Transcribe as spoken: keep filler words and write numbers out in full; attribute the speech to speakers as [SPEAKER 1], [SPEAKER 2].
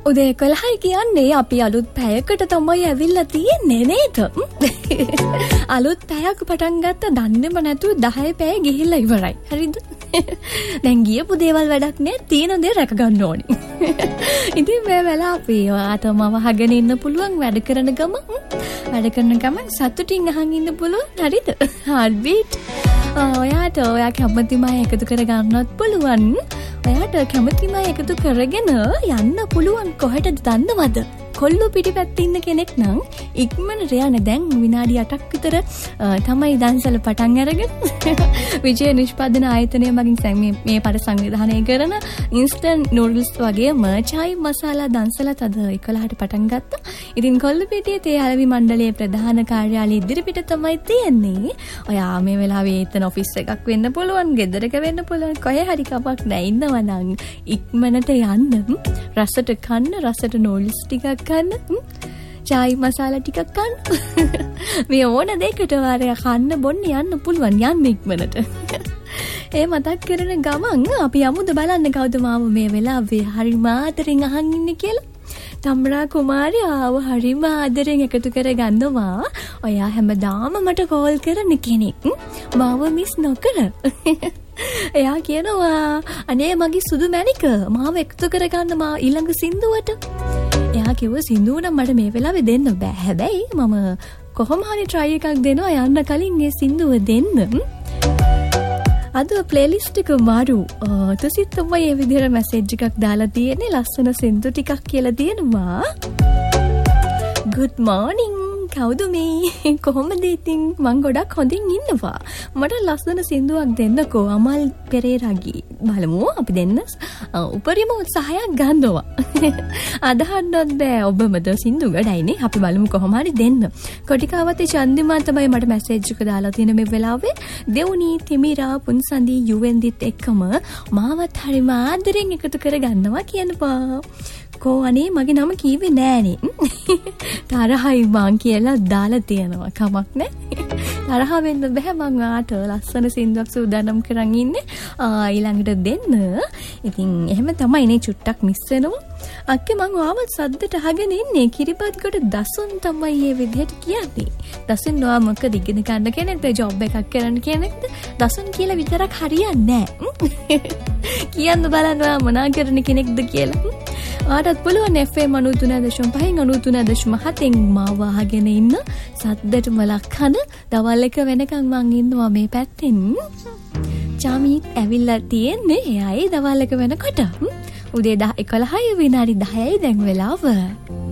[SPEAKER 1] උදේ එකොළහයි කියන්නේ අපි අලුත් පැයකට තමයි ඇවිල්ලා තියෙන්නේ නේද? අලුත් පැයක් පටන් ගත්ත දන්නේම නැතුව දහය පැය ගිහිල්ලා ඉවරයි. හරිද? දැන් ගියපු දේවල් වැඩක් නෑ, තියෙන දේ රැක ගන්න ඕනේ. ඉතින් මේ වෙලාව අපි ඔයාටම වහගෙන ඉන්න පුළුවන් වැඩ කරන ගමන් වැඩ කරන ගමන් සතුටින් අහන් ඉන්න පුළුවන්. හරිද? heartbeat. ඔයාට ඔයා කැමතිම එකතු කර ගන්නවත් පුළුවන්. ඔයාට කැමතිම එකතු කරගෙන යන්න පුළුවන්. කොහෙටද දන්නවද? කොල්ලු පිටිපැත්තේ ඉන්න කෙනෙක් නම් ඉක්මනට යන්න. දැන් විනාඩි අටක් විතර තමයි දන්සල පටන් අරගෙන විජය නිෂ්පාදන ආයතනය මගින් මේ මේ පට සංවිධානය කරන ඉන්ස්ටන්ට් නූඩල්ස් වගේම චායි මසාලා දන්සලත් අද එකොළහට පටන් ගත්තා. ඉතින් කොල්ලු පිටියේ තේ හැලවි මණ්ඩලයේ ප්‍රධාන කාර්යාලය ඉදිරිපිට තමයි තියෙන්නේ. ඔයා මේ වෙලාවේ එතන ඔෆිස් එකක් වෙන්න පුළුවන්, ගෙදරක වෙන්න පුළුවන්, කොහේ හරි කමක් නැහැ. ඉන්නවා නම් ඉක්මනට යන්න. රසට කන්න, රසට නූඩල්ස් ටිකක් කන්න, චායි මසාලා ටිකක් කන්න. මේ ඕන දෙයකට වාරයක් කන්න බොන්න යන්න පුළුවන්. යන්න ඉක්මනට. ඒ මතක් කරන ගමන් අපි යමුද බලන්න කවුද මාව මේ වෙලාවේ හරිම ආදරෙන් අහන් ඉන්නේ කියලා. තම්රා කුමාරී ආව හරිම ආදරෙන් එකතු කර ගන්නවා. ඔයා හැමදාම මට කෝල් කරන කෙනෙක්. මාව මිස් නොකර. එයා කියනවා අනේ මගේ සුදු මැණික මාව එකතු කරගන්න මා ඊළඟ සින්දුවට. එයා කිව්ව සින්දුව නම් මට මේ වෙලාවේ දෙන්න බෑ. හැබැයි මම කොහොම හරි try එකක් දෙනවා යන්න කලින් මේ සින්දුව දෙන්න. අද ප්ලේලිස්ට් එක මාරු. තුසිත් තමයි මේ විදිහට මැසේජ් එකක් දාලා තියෙන්නේ. ලස්සන සින්දු ටිකක් කියලා තියෙනවා. good morning. කවුද මේ? කොහොමද ඉතින්? මං ගොඩක් හොඳින් ඉන්නවා. මට ලස්සන සින්දුවක් දෙන්නකෝ. අමල් පෙරේරාගේ. බලමු අපි දෙන්න උපරිම උත්සාහයක් ගන්නවා. අදහන්නත් බෑ ඔබමද සින්දු ගඩයිනේ. අපි බලමු කොහොම හරි දෙන්න. කොටිකාවතේ චන්දිමා තමයි මට මැසේජ් එක දාලා තියෙන මේ වෙලාවේ. දෙවුනි තිමිරා පුන්සන්දි යුවෙන්දිත් එක්කම මාවත් හරිම ආදරෙන් එකතු කර ගන්නවා කියනවා. කෝ අනේ මගේ නම කීවේ නෑනේ. තරහයි මං කියලා දාලා තියෙනවා. කමක් නෑ. තරහ වෙන්න බෑ. මං ආට ලස්සන සින්දුවක් සූදානම් කරන් ඉන්නේ. ඊළඟට දෙන්න. ඉතින් එහෙම තමයි නේ චුට්ටක් මිස් වෙනවා. අක්කේ මං ආවත් සද්දට අහගෙන ඉන්නේ. කිරිබත් කොට දසුන් තමයි මේ විදිහට කියන්නේ. දසුන් නෝ මොකද ඉගෙන ගන්න කෙනෙක්ද? ජොබ් එකක් කරන්න කෙනෙක්ද? දසුන් කියලා විතරක් හරියන්නේ නෑ. කියන්න බලන්න ඔයා මොනා කරන කෙනෙක්ද කියලා. ආටත් පුළුවන් F M ninety three point five ninety three point seven මාව අහගෙන ඉන්න. සද්දට මලක් කන දවල් එක වෙනකන් මං ඉන්නවා මේ පැත්තෙන්. චාමිත් ඇවිල්ලා තියෙන්නේ. එයායි දවල් එක වෙනකොට. උදේ එකොළහයි විනාඩි දහයයි දැන් වෙලාව.